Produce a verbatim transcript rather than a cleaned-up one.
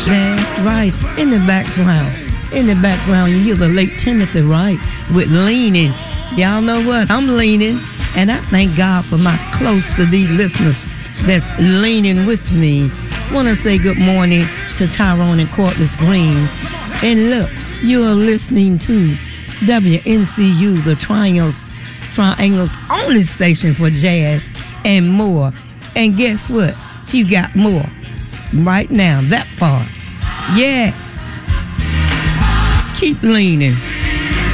That's right. In the background, in the background, you hear the late Timothy Wright with Leaning. Y'all know what? I'm leaning, and I thank God for my close to thee listeners that's leaning with me. Want to say good morning to Tyrone and Corliss Green. And look, you are listening to W N C U, the Triangles, Triangles only station for jazz and more. And guess what? You got more right now, that part. Yes. Keep leaning.